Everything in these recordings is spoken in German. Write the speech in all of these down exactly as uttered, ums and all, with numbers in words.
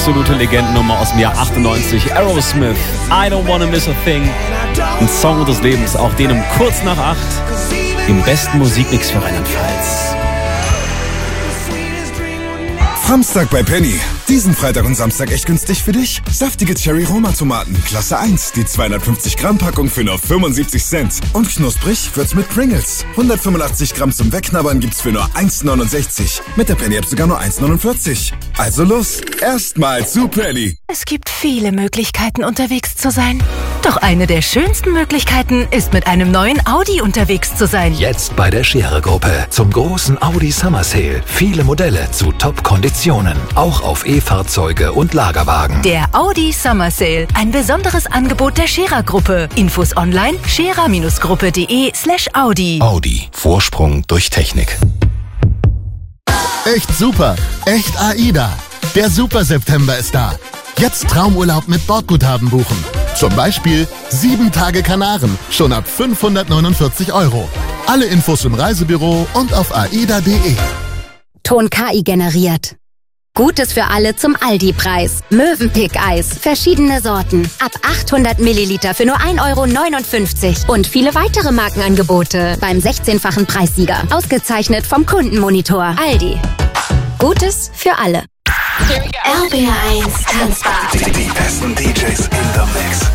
absolute Legendennummer aus dem Jahr achtundneunzig. Aerosmith, I Don't Wanna Miss a Thing. Ein Song des Lebens, auch den um kurz nach acht im besten Musikmix für Rheinland-Pfalz. Samstag bei Penny. Diesen Freitag und Samstag echt günstig für dich? Saftige Cherry-Roma-Tomaten, Klasse eins, die zweihundertfünfzig Gramm Packung für nur fünfundsiebzig Cent. Und knusprig wird's mit Pringles. hundertfünfundachtzig Gramm zum Wegknabbern gibt's für nur eins neunundsechzig. Mit der Penny-App sogar nur eins neunundvierzig. Also los, erstmal zu Penny. Es gibt viele Möglichkeiten, unterwegs zu sein. Doch eine der schönsten Möglichkeiten ist, mit einem neuen Audi unterwegs zu sein. Jetzt bei der Scherer-Gruppe zum großen Audi Summer Sale. Viele Modelle zu Top-Konditionen. Auch auf E-Fahrzeuge und Lagerwagen. Der Audi Summer Sale. Ein besonderes Angebot der Scherer-Gruppe. Infos online scherer-gruppe.de slash Audi. Audi. Vorsprung durch Technik. Echt super. Echt AIDA. Der Super September ist da. Jetzt Traumurlaub mit Bordguthaben buchen. Zum Beispiel sieben Tage Kanaren, schon ab fünfhundertneunundvierzig Euro. Alle Infos im Reisebüro und auf aida punkt de. Ton K I generiert. Gutes für alle zum Aldi-Preis. Mövenpick-Eis. Verschiedene Sorten. Ab achthundert Milliliter für nur ein Euro neunundfünfzig. Und viele weitere Markenangebote beim sechzehnfachen Preissieger. Ausgezeichnet vom Kundenmonitor. Aldi. Gutes für alle. R B R eins Tanzbar. Die, die besten D Js in der Mix.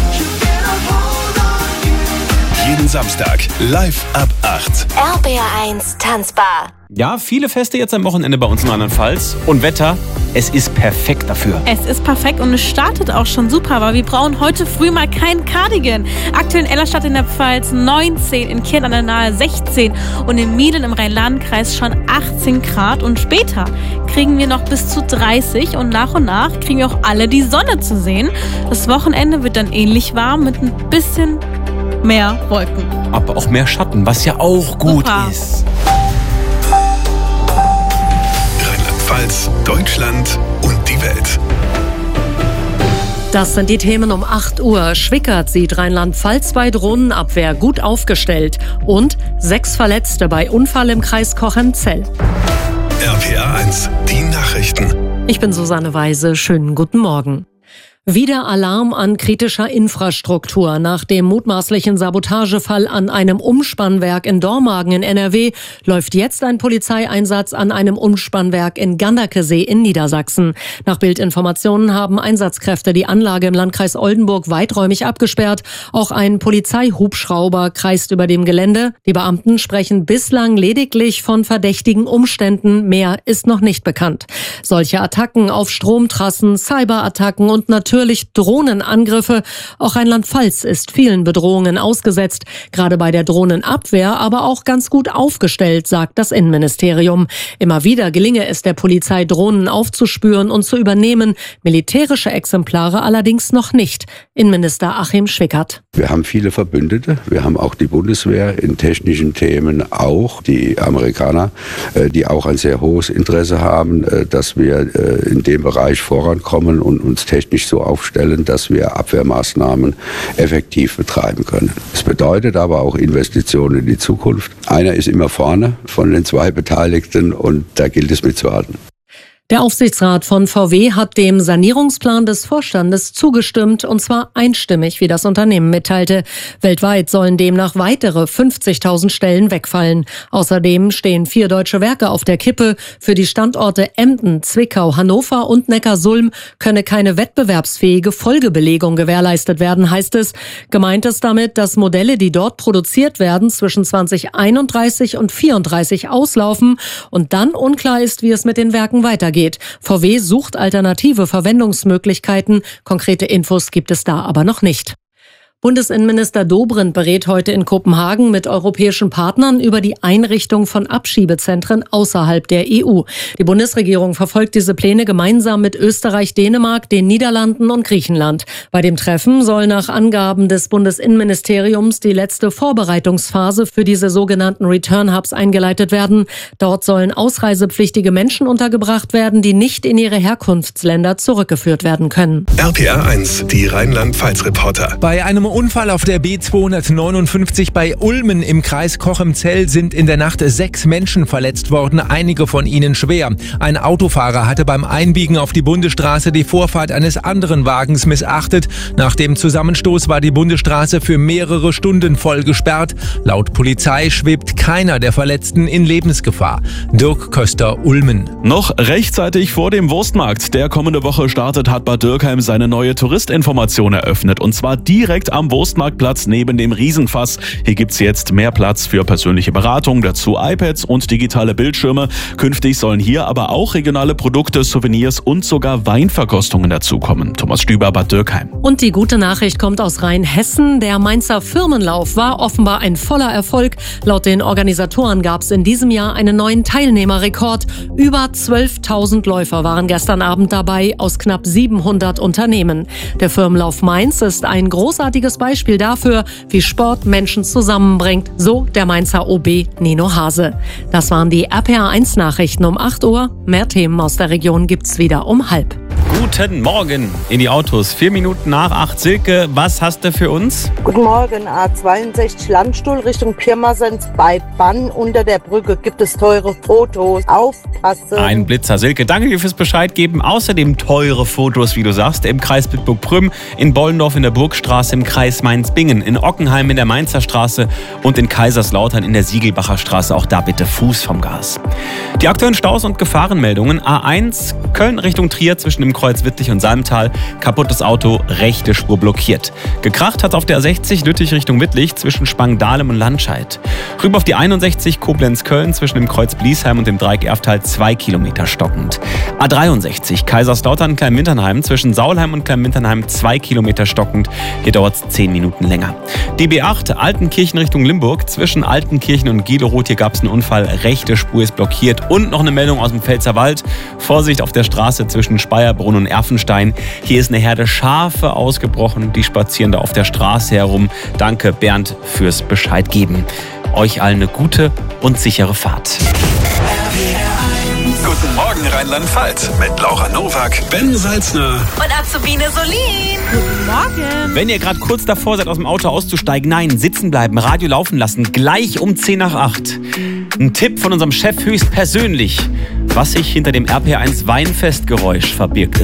Jeden Samstag live ab acht. R B R eins Tanzbar. Ja, viele Feste jetzt am Wochenende bei uns in Rheinland-Pfalz. Und Wetter, es ist perfekt dafür. Es ist perfekt und es startet auch schon super, aber wir brauchen heute früh mal keinen Cardigan. Aktuell in Ellerstadt in der Pfalz neunzehn, in Kirn an der Nahe sechzehn und in Mielen im Rhein-Lahn-Kreis schon achtzehn Grad. Und später kriegen wir noch bis zu dreißig und nach und nach kriegen wir auch alle die Sonne zu sehen. Das Wochenende wird dann ähnlich warm mit ein bisschen mehr Wolken. Aber auch mehr Schatten, was ja auch gut Super. ist. Rheinland-Pfalz, Deutschland und die Welt. Das sind die Themen um acht Uhr. Schwickert sieht Rheinland-Pfalz bei Drohnenabwehr gut aufgestellt. Und sechs Verletzte bei Unfall im Kreis Cochem-Zell. R P R eins, die Nachrichten. Ich bin Susanne Weise. Schönen guten Morgen. Wieder Alarm an kritischer Infrastruktur. Nach dem mutmaßlichen Sabotagefall an einem Umspannwerk in Dormagen in N R W läuft jetzt ein Polizeieinsatz an einem Umspannwerk in Ganderkesee in Niedersachsen. Nach Bildinformationen haben Einsatzkräfte die Anlage im Landkreis Oldenburg weiträumig abgesperrt. Auch ein Polizeihubschrauber kreist über dem Gelände. Die Beamten sprechen bislang lediglich von verdächtigen Umständen. Mehr ist noch nicht bekannt. Solche Attacken auf Stromtrassen, Cyberattacken und natürlich Natürlich Drohnenangriffe. Auch Rheinland-Pfalz ist vielen Bedrohungen ausgesetzt. Gerade bei der Drohnenabwehr aber auch ganz gut aufgestellt, sagt das Innenministerium. Immer wieder gelinge es der Polizei, Drohnen aufzuspüren und zu übernehmen. Militärische Exemplare allerdings noch nicht. Innenminister Achim Schwickert. Wir haben viele Verbündete. Wir haben auch die Bundeswehr in technischen Themen, auch die Amerikaner, die auch ein sehr hohes Interesse haben, dass wir in dem Bereich vorankommen und uns technisch so aufstellen, dass wir Abwehrmaßnahmen effektiv betreiben können. Das bedeutet aber auch Investitionen in die Zukunft. Einer ist immer vorne von den zwei Beteiligten und da gilt es mitzuhalten. Der Aufsichtsrat von V W hat dem Sanierungsplan des Vorstandes zugestimmt, und zwar einstimmig, wie das Unternehmen mitteilte. Weltweit sollen demnach weitere fünfzigtausend Stellen wegfallen. Außerdem stehen vier deutsche Werke auf der Kippe. Für die Standorte Emden, Zwickau, Hannover und Neckarsulm könne keine wettbewerbsfähige Folgebelegung gewährleistet werden, heißt es. Gemeint ist damit, dass Modelle, die dort produziert werden, zwischen zwanzig einunddreißig und vierunddreißig auslaufen und dann unklar ist, wie es mit den Werken weitergeht. V W sucht alternative Verwendungsmöglichkeiten. Konkrete Infos gibt es da aber noch nicht. Bundesinnenminister Dobrindt berät heute in Kopenhagen mit europäischen Partnern über die Einrichtung von Abschiebezentren außerhalb der E U. Die Bundesregierung verfolgt diese Pläne gemeinsam mit Österreich, Dänemark, den Niederlanden und Griechenland. Bei dem Treffen soll nach Angaben des Bundesinnenministeriums die letzte Vorbereitungsphase für diese sogenannten Return Hubs eingeleitet werden. Dort sollen ausreisepflichtige Menschen untergebracht werden, die nicht in ihre Herkunftsländer zurückgeführt werden können. R P R eins, die Rheinland-Pfalz-Reporter. Bei einem Unfall auf der B zweihundertneunundfünfzig bei Ulmen im Kreis Cochem-Zell sind in der Nacht sechs Menschen verletzt worden, einige von ihnen schwer. Ein Autofahrer hatte beim Einbiegen auf die Bundesstraße die Vorfahrt eines anderen Wagens missachtet. Nach dem Zusammenstoß war die Bundesstraße für mehrere Stunden voll gesperrt. Laut Polizei schwebt keiner der Verletzten in Lebensgefahr. Dirk Köster, Ulmen. Noch rechtzeitig vor dem Wurstmarkt, der kommende Woche startet, hat Bad Dürkheim seine neue Touristinformation eröffnet. Und zwar direkt am Wurstmarktplatz neben dem Riesenfass. Hier gibt's jetzt mehr Platz für persönliche Beratung, dazu iPads und digitale Bildschirme. Künftig sollen hier aber auch regionale Produkte, Souvenirs und sogar Weinverkostungen dazukommen. Thomas Stüber, Bad Dürkheim. Und die gute Nachricht kommt aus Rheinhessen. Der Mainzer Firmenlauf war offenbar ein voller Erfolg. Laut den Organisatoren gab es in diesem Jahr einen neuen Teilnehmerrekord. Über zwölftausend Läufer waren gestern Abend dabei aus knapp siebenhundert Unternehmen. Der Firmenlauf Mainz ist ein großartiges Beispiel dafür, wie Sport Menschen zusammenbringt, so der Mainzer O B Nino Hase. Das waren die R P R eins Nachrichten um acht Uhr. Mehr Themen aus der Region gibt's wieder um halb. Guten Morgen in die Autos. Vier Minuten nach acht. Silke, was hast du für uns? Guten Morgen, A zweiundsechzig Landstuhl Richtung Pirmasens bei Bann. Unter der Brücke gibt es teure Fotos. Aufpassen. Ein Blitzer. Silke, danke dir fürs Bescheid geben. Außerdem teure Fotos, wie du sagst, im Kreis Bitburg-Prüm, in Bollendorf in der Burgstraße, im Kreis Mainz-Bingen, in Ockenheim in der Mainzer Straße und in Kaiserslautern in der Siegelbacher Straße. Auch da bitte Fuß vom Gas. Die aktuellen Staus und Gefahrenmeldungen. A eins Köln Richtung Trier zwischen dem Kreuz Wittlich und Salmtal. Kaputtes Auto, rechte Spur blockiert. Gekracht hat auf der A sechzig Lüttich Richtung Wittlich zwischen Spangdahlem und Landscheid. Rüber auf die einundsechzig Koblenz-Köln zwischen dem Kreuz Bliesheim und dem Dreieck Erftal zwei Kilometer stockend. A dreiundsechzig Kaiserslautern Kleinwinternheim zwischen Saulheim und Kleinwinternheim zwei Kilometer stockend. Hier dauert es zehn Minuten länger. Die B acht Altenkirchen Richtung Limburg zwischen Altenkirchen und Gieleroth. Hier gab es einen Unfall. Rechte Spur ist blockiert. Und noch eine Meldung aus dem Pfälzerwald. Vorsicht auf der Straße zwischen Speyerbronn und Erfenstein. Hier ist eine Herde Schafe ausgebrochen. Die spazieren da auf der Straße herum. Danke, Bernd, fürs Bescheid geben. Euch allen eine gute und sichere Fahrt. Guten Morgen Rheinland-Pfalz mit Laura Nowak, Ben Salzner und Azubine Solin. Guten Morgen. Wenn ihr gerade kurz davor seid, aus dem Auto auszusteigen, nein, sitzen bleiben, Radio laufen lassen, gleich um zehn nach acht. Ein Tipp von unserem Chef höchstpersönlich, was sich hinter dem R P R eins Weinfestgeräusch verbirgt.